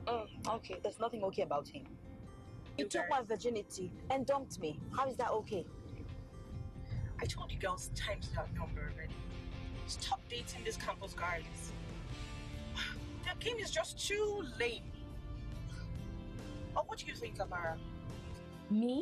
Okay, there's nothing okay about him. He You took my guys, virginity and dumped me. How is that okay? I told you girls times that number already. Stop dating these campus guys. Their game is just too lame. Or what do you think, Amara? Me?